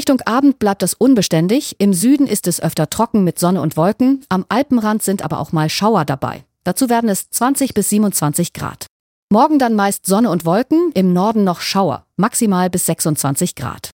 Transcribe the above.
Richtung Abend bleibt es unbeständig. Im Süden ist es öfter trocken mit Sonne und Wolken. Am Alpenrand sind aber auch mal Schauer dabei. Dazu werden es 20 bis 27 Grad. Morgen dann meist Sonne und Wolken, im Norden noch Schauer, maximal bis 26 Grad.